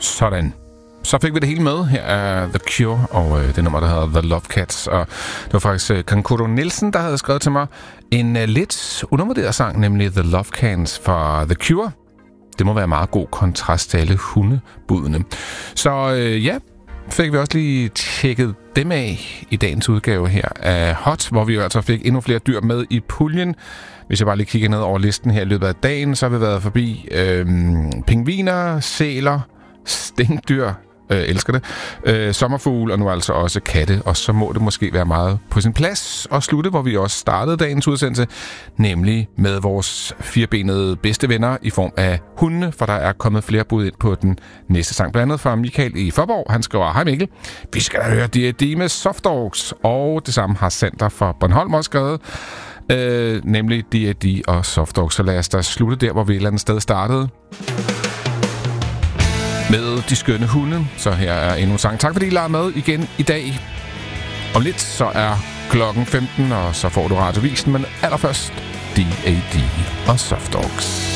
Sådan. Så fik vi det hele med. Her er The Cure og det nummer, der hedder The Love Cats. Og det var faktisk Kankuro Nielsen, der havde skrevet til mig en lidt undervurderet sang, nemlig The Love Cats fra The Cure. Det må være meget god kontrast til alle hundebudene. Så ja, fik vi også lige tjekket dem af i dagens udgave her af Hot, hvor vi jo altså fik endnu flere dyr med i puljen. Hvis jeg bare lige kigger ned over listen her i løbet af dagen, så har vi været forbi pingviner, sæler, stinkdyr, elsker det, sommerfugle og nu altså også katte. Og så må det måske være meget på sin plads at slutte, hvor vi også startede dagens udsendelse, nemlig med vores firbenede bedste venner i form af hundene, for der er kommet flere bud ind på den næste sang. Blandt andet fra Michael i Forborg. Han skriver: Hej Mikkel, vi skal da høre D&D med Soft Dogs. Og det samme har Sander fra Bornholm også skrevet, nemlig D&D og Soft Dogs. Så lad os da slutte der, hvor vi et eller andet sted startede, med de skønne hunde. Så her er endnu en sang. Tak fordi I lavede med igen i dag. Om lidt så er klokken 15, og så får du radiovisen, men allerførst D&D og Soft Dogs.